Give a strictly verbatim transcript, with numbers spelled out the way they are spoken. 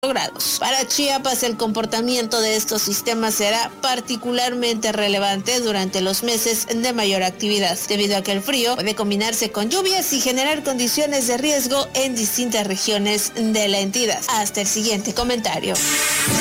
grados. Para Chiapas, el comportamiento de estos sistemas será particularmente relevante durante los meses de mayor actividad, debido a que el frío puede combinarse con lluvias y generar condiciones de riesgo en distintas regiones de la entidad. Hasta el siguiente comentario.